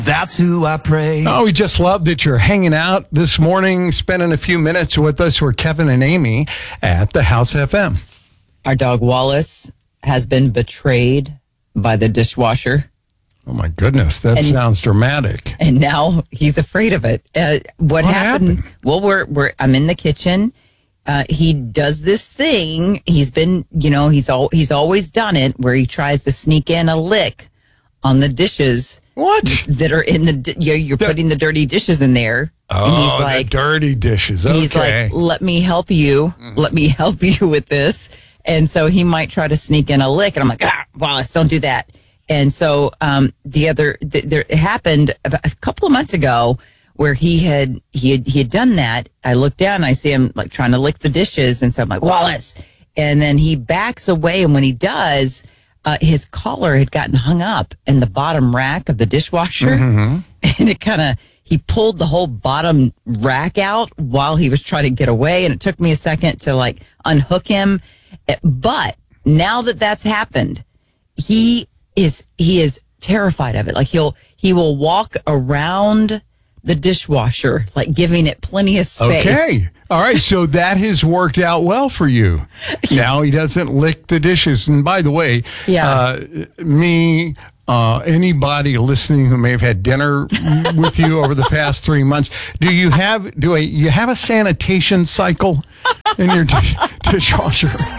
That's who I pray. Oh, we just love that you're hanging out this morning, spending a few minutes with us. We're Kevin and Amy at the House FM. Our dog Wallace has been betrayed by the dishwasher. Oh, my goodness. That sounds dramatic. And now he's afraid of it. What happened? Well, I'm in the kitchen. He does this thing. He's been, he's always done it where he tries to sneak in a lick on the dishes. What? That are in the, you're putting the dirty dishes in there. Oh, and he's like, the dirty dishes. Okay. He's like, let me help you. Let me help you with this. And so he might try to sneak in a lick. And I'm like, Wallace, don't do that. And so there happened a couple of months ago where he had done that. I look down and I see him like trying to lick the dishes. And so I'm like, Wallace. And then he backs away. And when he does, his collar had gotten hung up in the bottom rack of the dishwasher. Mm-hmm. And he pulled the whole bottom rack out while he was trying to get away. And it took me a second to like unhook him. But now that that's happened, he is terrified of it. Like he will walk around the dishwasher, like giving it plenty of space. Okay. All right. So that has worked out well for you. Now he doesn't lick the dishes. And by the way, anybody listening who may have had dinner with you over the past 3 months, you have a sanitation cycle in your dishwasher?